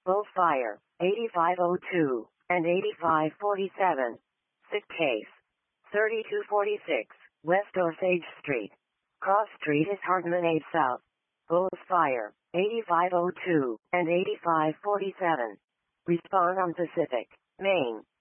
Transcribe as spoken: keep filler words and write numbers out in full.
both fire, eighty-five oh two and eighty-five forty-seven. Sick case. thirty-two forty-six, West Osage Street. Cross Street is Hardman Ave South. Both fire, eighty-five oh two and eighty-five forty-seven. Respond on Pacific, Maine.